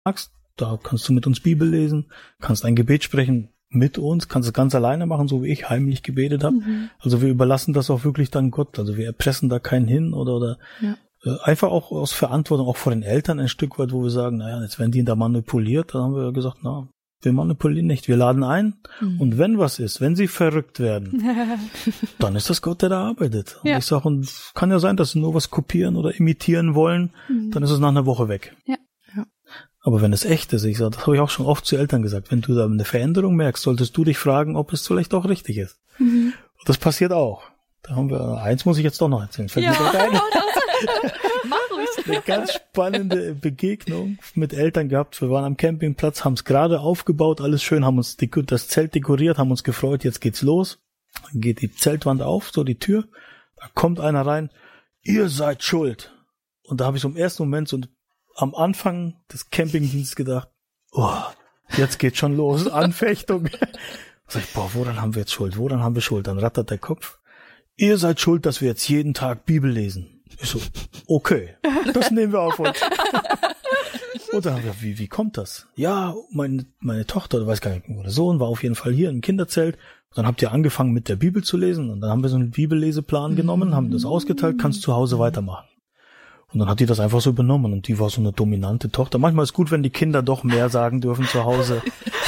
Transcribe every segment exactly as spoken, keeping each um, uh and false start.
magst, da kannst du mit uns Bibel lesen, kannst ein Gebet sprechen mit uns, kannst es ganz alleine machen, so wie ich heimlich gebetet habe. Mhm. Also wir überlassen das auch wirklich dann Gott. Also wir erpressen da keinen hin oder oder ja. äh, einfach auch aus Verantwortung, auch vor den Eltern ein Stück weit, wo wir sagen, naja, jetzt werden die da manipuliert, dann haben wir gesagt, na, wir manipulieren nicht, wir laden ein mhm. und wenn was ist, wenn sie verrückt werden, dann ist das Gott, der da arbeitet. Und ja. ich sage, und kann ja sein, dass sie nur was kopieren oder imitieren wollen, mhm. dann ist es nach einer Woche weg. Ja. Ja. Aber wenn es echt ist, ich sage, das habe ich auch schon oft zu Eltern gesagt, wenn du da eine Veränderung merkst, solltest du dich fragen, ob es vielleicht auch richtig ist. Mhm. Und das passiert auch. Da haben wir, eins muss ich jetzt doch noch erzählen. Fällt ja. mir gleich ein. Mach ruhig. Eine ganz spannende Begegnung mit Eltern gehabt. Wir waren am Campingplatz, haben es gerade aufgebaut, alles schön, haben uns die, das Zelt dekoriert, haben uns gefreut, jetzt geht's los. Dann geht die Zeltwand auf, so die Tür. Da kommt einer rein, ihr seid schuld. Und da habe ich so im ersten Moment so am Anfang des Campingdienstes gedacht, oh, jetzt geht's schon los, Anfechtung. Sag ich, boah, woran haben wir jetzt Schuld? Woran haben wir Schuld? Dann rattert der Kopf. Ihr seid schuld, dass wir jetzt jeden Tag Bibel lesen. Ich so, okay, das nehmen wir auf uns. Und dann haben wir, wie, wie kommt das? Ja, meine, meine Tochter, oder weiß gar nicht, oder Sohn war auf jeden Fall hier im Kinderzelt. Und dann habt ihr angefangen mit der Bibel zu lesen. Und dann haben wir so einen Bibelleseplan genommen, haben das ausgeteilt, kannst zu Hause weitermachen. Und dann hat die das einfach so übernommen. Und die war so eine dominante Tochter. Manchmal ist gut, wenn die Kinder doch mehr sagen dürfen zu Hause.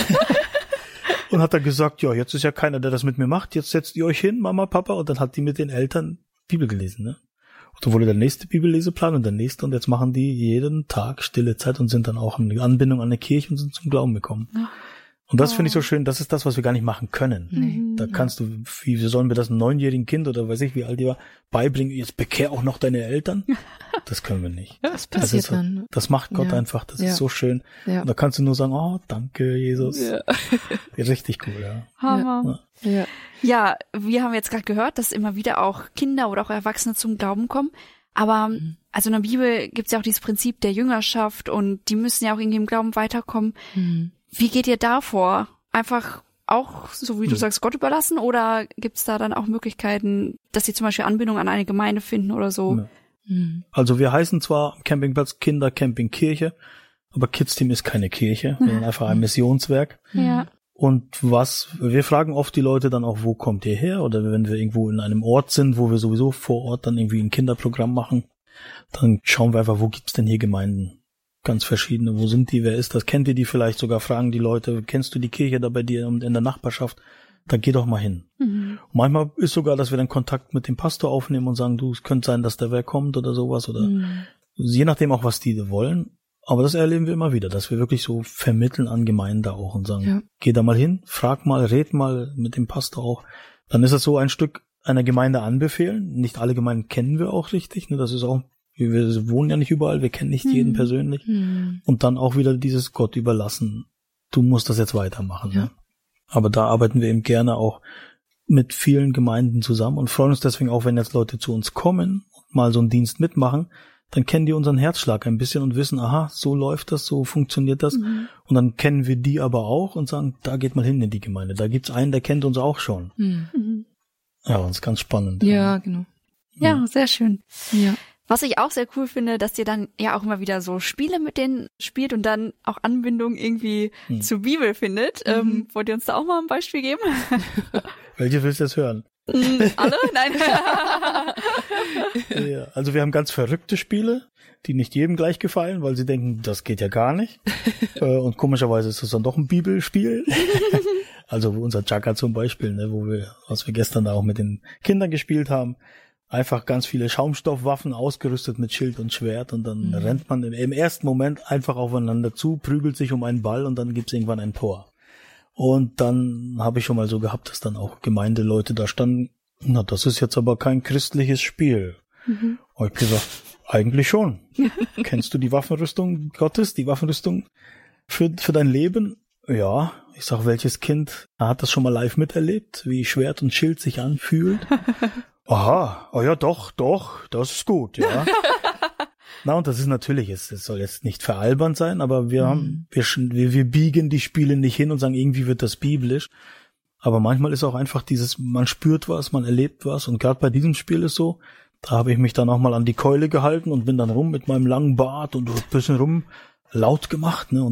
Und hat dann gesagt, ja, jetzt ist ja keiner, der das mit mir macht. Jetzt setzt ihr euch hin, Mama, Papa. Und dann hat die mit den Eltern Bibel gelesen, ne? Und dann wurde der nächste Bibelleseplan und der nächste. Und jetzt machen die jeden Tag stille Zeit und sind dann auch in Anbindung an der Kirche und sind zum Glauben gekommen. Ja. Und das oh. finde ich so schön. Das ist das, was wir gar nicht machen können. Nee. Da kannst du, wie, wie sollen wir das einem neunjährigen Kind oder weiß ich, wie alt die war, beibringen, jetzt bekehr auch noch deine Eltern? Das können wir nicht. Das passiert das ist, dann. Das macht Gott ja. einfach. Das ja. ist so schön. Ja. Und da kannst du nur sagen, oh, danke, Jesus. Ja. Richtig cool, ja. Hammer. Ja. Ja. ja, wir haben jetzt gerade gehört, dass immer wieder auch Kinder oder auch Erwachsene zum Glauben kommen. Aber mhm. also in der Bibel gibt es ja auch dieses Prinzip der Jüngerschaft und die müssen ja auch irgendwie im Glauben weiterkommen. Mhm. Wie geht ihr da vor? Einfach auch, so wie du mhm. sagst, Gott überlassen? Oder gibt es da dann auch Möglichkeiten, dass sie zum Beispiel Anbindung an eine Gemeinde finden oder so? Ja. Mhm. Also wir heißen zwar Campingplatz Kindercamping Kirche, aber Kids Team ist keine Kirche, sondern einfach ein Missionswerk. Ja. Und was, wir fragen oft die Leute dann auch, wo kommt ihr her? Oder wenn wir irgendwo in einem Ort sind, wo wir sowieso vor Ort dann irgendwie ein Kinderprogramm machen, dann schauen wir einfach, wo gibt's denn hier Gemeinden? Ganz verschiedene. Wo sind die? Wer ist das? Kennt ihr die vielleicht sogar? Fragen die Leute, kennst du die Kirche da bei dir und in der Nachbarschaft? Dann geh doch mal hin. Mhm. Manchmal ist sogar, dass wir dann Kontakt mit dem Pastor aufnehmen und sagen, du, es könnte sein, dass der wer kommt oder sowas. Oder mhm. je nachdem auch, was die wollen. Aber das erleben wir immer wieder, dass wir wirklich so vermitteln an Gemeinden auch und sagen, ja. geh da mal hin, frag mal, red mal mit dem Pastor auch. Dann ist es so ein Stück einer Gemeinde anbefehlen. Nicht alle Gemeinden kennen wir auch richtig. Ne? Das ist auch, wir wohnen ja nicht überall, wir kennen nicht hm. jeden persönlich. Hm. Und dann auch wieder dieses Gott überlassen. Du musst das jetzt weitermachen. Ja. Ne? Aber da arbeiten wir eben gerne auch mit vielen Gemeinden zusammen und freuen uns deswegen auch, wenn jetzt Leute zu uns kommen und mal so einen Dienst mitmachen, dann kennen die unseren Herzschlag ein bisschen und wissen, aha, so läuft das, so funktioniert das. Mhm. Und dann kennen wir die aber auch und sagen, da geht mal hin in die Gemeinde. Da gibt's einen, der kennt uns auch schon. Mhm. Ja, das ist ganz spannend. Ja, ja. genau. Ja, ja, sehr schön. Ja. Was ich auch sehr cool finde, dass ihr dann ja auch immer wieder so Spiele mit denen spielt und dann auch Anbindung irgendwie mhm. zur Bibel findet. Mhm. Ähm, wollt ihr uns da auch mal ein Beispiel geben? Welche willst du jetzt hören? Alle? Nein. Ja, also wir haben ganz verrückte Spiele, die nicht jedem gleich gefallen, weil sie denken, das geht ja gar nicht. Und komischerweise ist das dann doch ein Bibelspiel. Also unser Chaka zum Beispiel, ne, wo wir, was wir gestern da auch mit den Kindern gespielt haben. Einfach ganz viele Schaumstoffwaffen ausgerüstet mit Schild und Schwert und dann mhm. rennt man im, im ersten Moment einfach aufeinander zu, prügelt sich um einen Ball und dann gibt's irgendwann ein Tor. Und dann habe ich schon mal so gehabt, dass dann auch Gemeindeleute da standen, na, das ist jetzt aber kein christliches Spiel. Mhm. Habe ich gesagt, eigentlich schon. Kennst du die Waffenrüstung Gottes, die Waffenrüstung für, für dein Leben? Ja. Ich sag, welches Kind hat das schon mal live miterlebt, wie Schwert und Schild sich anfühlt? Aha, oh ja, doch, doch, das ist gut, ja. Na, und das ist natürlich, es, es soll jetzt nicht veralbernd sein, aber wir mhm. haben, wir, wir, wir biegen die Spiele nicht hin und sagen, irgendwie wird das biblisch. Aber manchmal ist auch einfach dieses, man spürt was, man erlebt was. Und gerade bei diesem Spiel ist so, da habe ich mich dann auch mal an die Keule gehalten und bin dann rum mit meinem langen Bart und ein bisschen rum laut gemacht, ne?